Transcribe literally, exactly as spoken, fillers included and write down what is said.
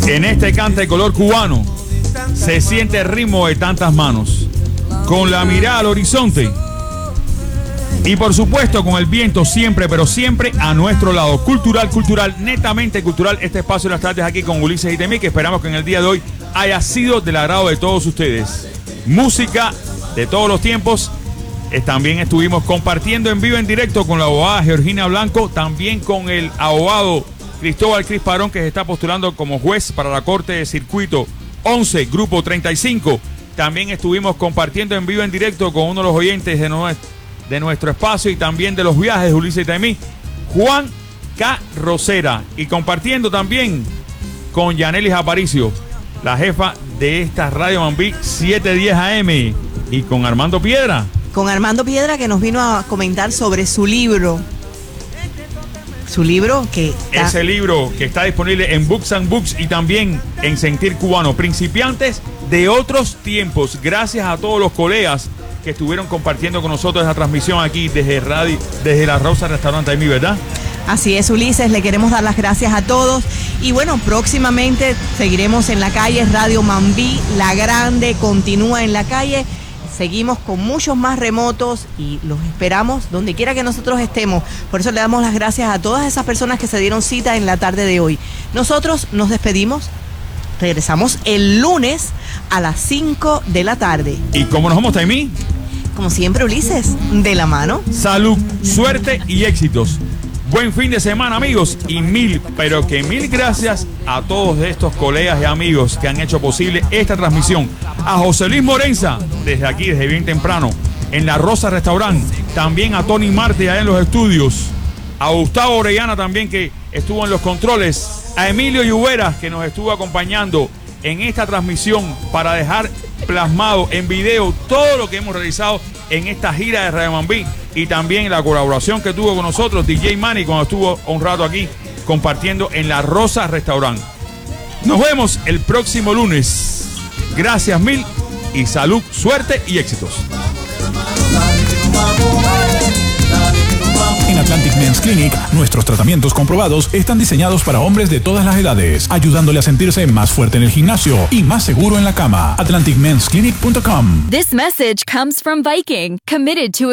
En este cante de color cubano se siente el ritmo de tantas manos, con la mirada al horizonte y por supuesto con el viento siempre, pero siempre a nuestro lado. Cultural, cultural, netamente cultural, este espacio de las tardes aquí con Ulises y Temí, que esperamos que en el día de hoy haya sido del agrado de todos ustedes. Música de todos los tiempos. Eh, también estuvimos compartiendo en vivo, en directo con la abogada Georgina Blanco, también con el abogado Cristóbal Crisparón, que se está postulando como juez para la Corte de Circuito once, Grupo treinta y cinco. También estuvimos compartiendo en vivo, en directo con uno de los oyentes de, no, de nuestro espacio y también de los viajes de Ulises y Temí, Juan K. Rosera. Y compartiendo también con Yanelis Aparicio, la jefa de esta Radio Mambí siete diez A M, y con Armando Piedra. Con Armando Piedra, que nos vino a comentar sobre su libro. Su libro que está... Ese libro que está disponible en Books and Books y también en Sentir Cubano. Principiantes de otros tiempos. Gracias a todos los colegas que estuvieron compartiendo con nosotros esa transmisión aquí desde radio, desde La Rosa Restaurante de mí, ¿verdad? Así es, Ulises, le queremos dar las gracias a todos. Y bueno, próximamente seguiremos en la calle. Radio Mambí, La Grande, continúa en la calle. Seguimos con muchos más remotos y los esperamos donde quiera que nosotros estemos. Por eso le damos las gracias a todas esas personas que se dieron cita en la tarde de hoy. Nosotros nos despedimos. Regresamos el lunes a las cinco de la tarde. ¿Y cómo nos vamos, Taimí? Como siempre, Ulises, de la mano. Salud, suerte y éxitos. Buen fin de semana, amigos, y mil, pero que mil gracias a todos estos colegas y amigos que han hecho posible esta transmisión. A José Luis Morenza, desde aquí, desde bien temprano, en La Rosa Restaurant. También a Tony Marte, allá en los estudios. A Gustavo Orellana también, que estuvo en los controles. A Emilio Lluveras, que nos estuvo acompañando en esta transmisión para dejar plasmado en video todo lo que hemos realizado en esta gira de Radio Mambí. Y también la colaboración que tuvo con nosotros D J Manny cuando estuvo un rato aquí compartiendo en La Rosa Restaurant. Nos vemos el próximo lunes. Gracias mil y salud, suerte y éxitos. En Atlantic Men's Clinic, nuestros tratamientos comprobados están diseñados para hombres de todas las edades, ayudándole a sentirse más fuerte en el gimnasio y más seguro en la cama. atlantic mens clinic punto com. This message comes from Viking, committed to